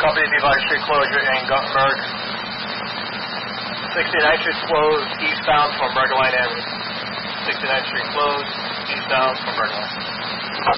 Company Peabody Street closure in Guttenberg. 69th Street closed eastbound from Merger Line Avenue. 69th Street closed eastbound from Merger Line.